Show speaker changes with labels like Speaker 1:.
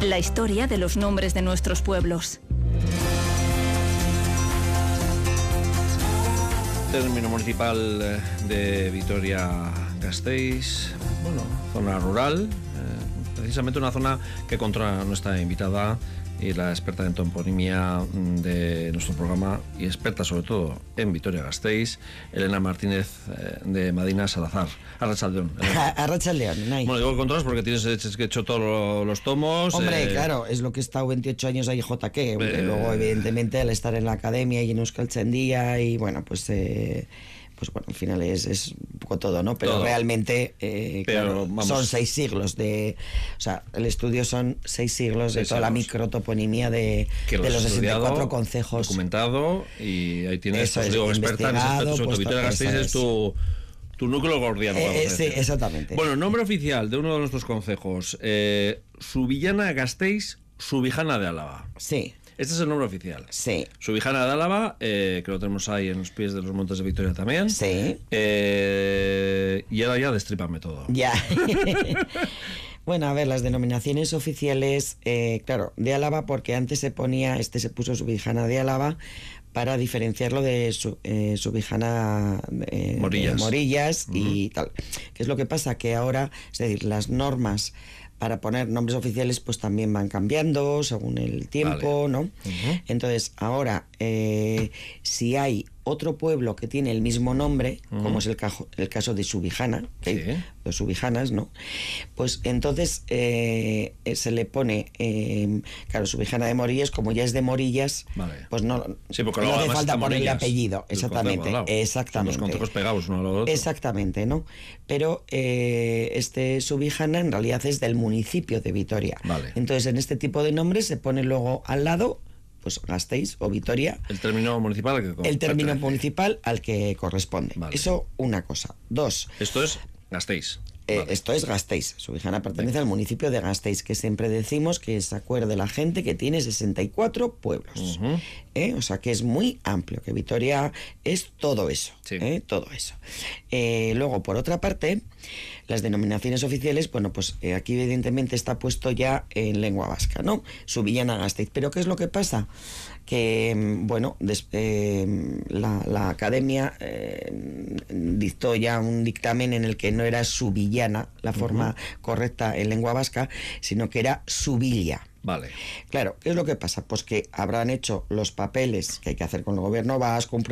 Speaker 1: La historia de los nombres de nuestros pueblos.
Speaker 2: Término municipal de Vitoria-Gasteiz, bueno, zona rural, precisamente una zona que controla nuestra invitada y la experta en toponimia de nuestro programa y experta sobre todo en Vitoria-Gasteiz, Elena Martínez de Madina Salazar. Arratsaldeon.
Speaker 3: Arratsaldeon.
Speaker 2: Bueno, digo que controlas porque tienes hecho todos los tomos.
Speaker 3: Hombre, claro, es lo que he estado 28 años ahí JK. Luego, evidentemente, al estar en la academia y en Euskaltzaindia y bueno, pues bueno, al final es un poco todo, ¿no? Pero todo. Realmente claro, son 6 siglos de... O sea, el estudio son 6 siglos de toda la microtoponimia de los 64 concejos.
Speaker 2: Documentado, y ahí tienes, pues, digo, experta en ese aspecto. Sobre todo Vitoria-Gasteiz es tu núcleo gordiano.
Speaker 3: Sí, exactamente.
Speaker 2: Bueno, nombre oficial de uno de nuestros concejos, Subillana-Gasteiz, Subijana de Álava.
Speaker 3: Sí.
Speaker 2: Este es el nombre oficial.
Speaker 3: Sí.
Speaker 2: Subijana de Álava, que lo tenemos ahí en los pies de los Montes de Vitoria también.
Speaker 3: Sí.
Speaker 2: Y ahora ya destrípame todo.
Speaker 3: Ya. Bueno, a ver, las denominaciones oficiales, claro, de Álava, porque antes se puso Subijana de Álava para diferenciarlo de Subijana Morillas y tal. ¿Qué es lo que pasa? Que ahora, es decir, las normas para poner nombres oficiales pues también van cambiando según el tiempo, vale, ¿no? Uh-huh. Entonces, ahora, si hay otro pueblo que tiene el mismo nombre, uh-huh, como es el caso de Subijana, ¿okay? Sí. Los Subijanas, ¿no? Pues entonces se le pone, claro, Subijana de Morillas, como ya es de Morillas, vale, pues no,
Speaker 2: sí, porque
Speaker 3: no hace falta ponerle
Speaker 2: Morillas,
Speaker 3: apellido. Exactamente, exactamente.
Speaker 2: Los concejos pegados uno al otro.
Speaker 3: Exactamente, ¿no? Pero este Subijana en realidad es del municipio de Vitoria.
Speaker 2: Vale.
Speaker 3: Entonces, en este tipo de nombres se pone luego al lado pues Gasteiz o Vitoria.
Speaker 2: El término municipal
Speaker 3: al que corresponde. Vale. Eso, una cosa. 2.
Speaker 2: Esto es Gasteiz.
Speaker 3: Vale. Esto es Gasteiz. Subijana pertenece al municipio de Gasteiz, que siempre decimos que se acuerde la gente que tiene 64 pueblos. Uh-huh. O sea, que es muy amplio, que Vitoria es todo eso. Sí. Todo eso. Luego, por otra parte, las denominaciones oficiales, bueno, pues aquí evidentemente está puesto ya en lengua vasca, ¿no? Subillana-Gasteiz. Pero ¿qué es lo que pasa? Que, bueno, la academia dictó ya un dictamen en el que no era subillana la forma, uh-huh, correcta en lengua vasca, sino que era subilla.
Speaker 2: Vale.
Speaker 3: Claro, ¿qué es lo que pasa? Pues que habrán hecho los papeles que hay que hacer con el gobierno vasco, un